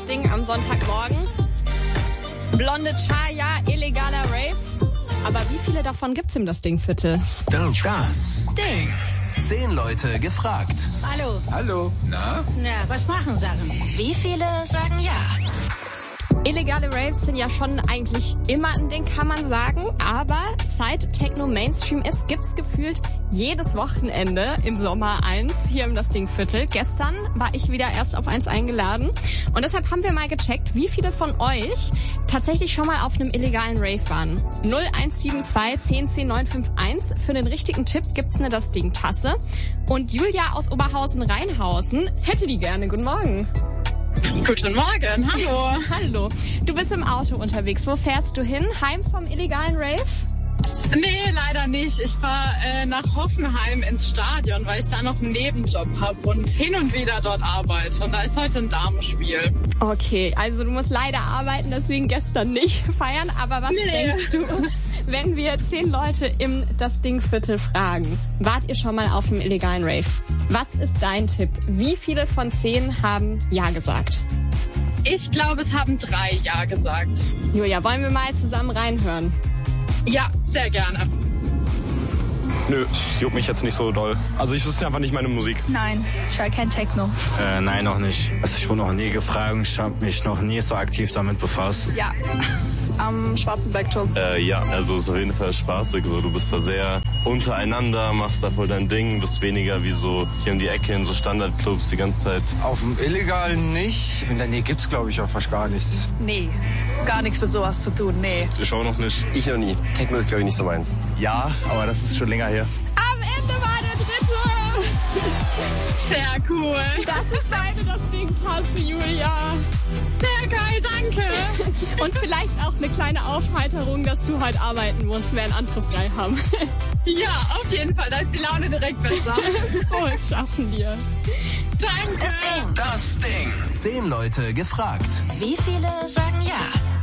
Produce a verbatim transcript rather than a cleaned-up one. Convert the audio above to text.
das Ding am Sonntagmorgen. Blonde Chaya, illegaler Rave. Aber wie viele davon gibt's im Das Ding-Viertel? Das Ding. Zehn Leute gefragt. Hallo. Hallo. Na? Na, was machen Sachen? Wie viele sagen ja? Illegale Raves sind ja schon eigentlich immer ein Ding, kann man sagen. Aber seit Techno Mainstream ist, gibt's gefühlt jedes Wochenende im Sommer eins hier im Das Ding-Viertel. Gestern war ich wieder erst auf eins eingeladen. Und deshalb haben wir mal gecheckt, wie viele von euch tatsächlich schon mal auf einem illegalen Rave waren. null eins sieben zwei, zehn zehn, neun fünf eins. Für den richtigen Tipp gibt's eine Das Ding-Tasse. Und Julia aus Oberhausen-Rheinhausen hätte die gerne. Guten Morgen. Guten Morgen, hallo. Hallo. Du bist im Auto unterwegs. Wo fährst du hin? Heim vom illegalen Rave? Nee, leider nicht. Ich fahre äh, nach Hoffenheim ins Stadion, weil ich da noch einen Nebenjob habe und hin und wieder dort arbeite. Und da ist heute ein Damenspiel. Okay, also du musst leider arbeiten, deswegen gestern nicht feiern. Aber was Nee. denkst du, wenn wir zehn Leute im Das Ding-Viertel fragen? Wart ihr schon mal auf einem illegalen Rave? Was ist dein Tipp? Wie viele von zehn haben Ja gesagt? Ich glaube, es haben drei Ja gesagt. Julia, wollen wir mal zusammen reinhören? Ja, sehr gerne. Nö, das juckt mich jetzt nicht so doll. Also ich wüsste einfach nicht meine Musik. Nein, ich höre kein Techno. Äh, nein, noch nicht. Also ich wurde noch nie gefragt, ich habe mich noch nie so aktiv damit befasst. Ja, am schwarzen Blackturm. Äh, ja, also es ist auf jeden Fall spaßig. So, du bist da sehr untereinander, machst da voll dein Ding, bist weniger wie so hier um die Ecke in so Standardclubs die ganze Zeit. Auf dem Illegalen nicht. In der Nähe gibt's, glaube ich, auch fast gar nichts. Nee, gar nichts mit sowas zu tun, nee. Ich auch noch nicht. Ich noch nie. Techno ist, glaube ich, nicht so meins. Ja, aber das ist schon länger her. Am Ende war der dritte! Sehr cool. Das ist deine Das Ding-Tasse, Julia. Sehr geil, danke. Und vielleicht auch eine kleine Aufheiterung, dass du heute arbeiten musst, während andere frei haben. Ja, auf jeden Fall. Da ist die Laune direkt besser. Oh, das schaffen wir. Danke. Das Ding. Das Ding. Zehn Leute gefragt. Wie viele sagen ja?